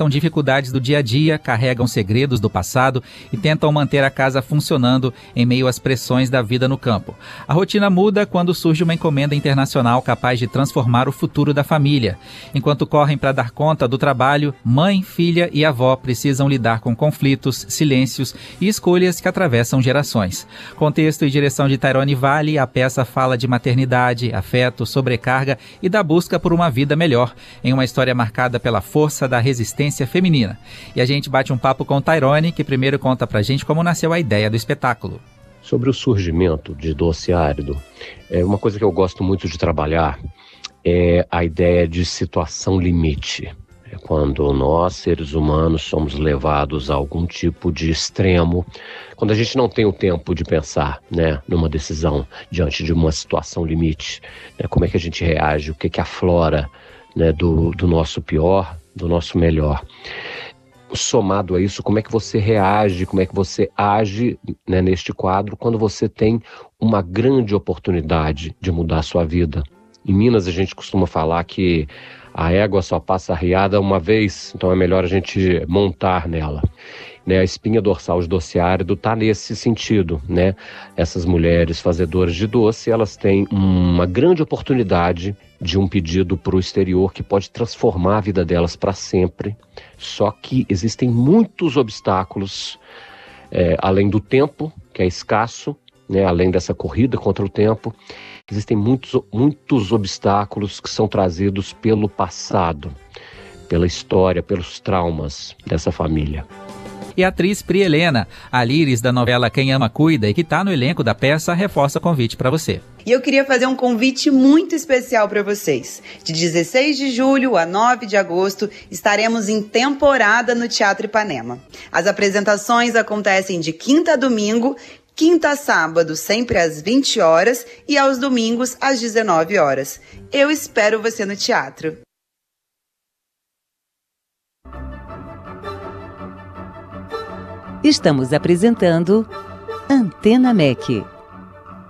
enfrentam dificuldades do dia a dia, carregam segredos do passado e tentam manter a casa funcionando em meio às pressões da vida no campo. A rotina muda quando surge uma encomenda internacional capaz de transformar o futuro da família. Enquanto correm para dar conta do trabalho, mãe, filha e avó precisam lidar com conflitos, silêncios e escolhas que atravessam gerações. Com texto e direção de Tairone Vale, a peça fala de maternidade, afeto, sobrecarga e da busca por uma vida melhor, em uma história marcada pela força da resistência feminina. E a gente bate um papo com Tairone, que primeiro conta pra gente como nasceu a ideia do espetáculo. Sobre o surgimento de Doce Árido, uma coisa que eu gosto muito de trabalhar é a ideia de situação limite. É quando nós, seres humanos, somos levados a algum tipo de extremo, quando a gente não tem o tempo de pensar, né, numa decisão diante de uma situação limite, né, como é que a gente reage, o que que aflora, né, do nosso pior, do nosso melhor. Somado a isso, como é que você reage, como é que você age, né, neste quadro quando você tem uma grande oportunidade de mudar a sua vida. Em Minas a gente costuma falar que a égua só passa arriada uma vez, então é melhor a gente montar nela. Né, a espinha dorsal de Doce Árido está nesse sentido, né? Essas mulheres fazedoras de doce, elas têm uma grande oportunidade de um pedido para o exterior que pode transformar a vida delas para sempre. Só que existem muitos obstáculos, além do tempo, que é escasso, né? Além dessa corrida contra o tempo, existem muitos obstáculos que são trazidos pelo passado, pela história, pelos traumas dessa família. E a atriz Pri Helena, a Líris da novela Quem Ama Cuida e que está no elenco da peça, reforça o convite para você. E eu queria fazer um convite muito especial para vocês. De 16 de julho a 9 de agosto, estaremos em temporada no Teatro Ipanema. As apresentações acontecem de quinta a domingo, quinta a sábado, sempre às 20 horas e aos domingos às 19 horas. Eu espero você no teatro. Estamos apresentando Antena MEC.